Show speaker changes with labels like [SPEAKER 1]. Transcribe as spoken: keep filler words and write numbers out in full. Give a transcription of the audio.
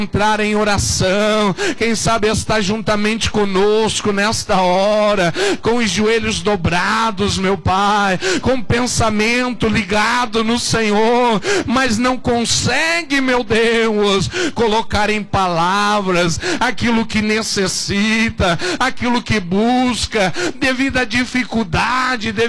[SPEAKER 1] entrar em oração, quem sabe está juntamente conosco nesta hora, com os joelhos dobrados, meu Pai, com o pensamento ligado no Senhor, mas não consegue, meu Deus, colocar em palavras aquilo que necessita, aquilo que busca, devido à dificuldade, devido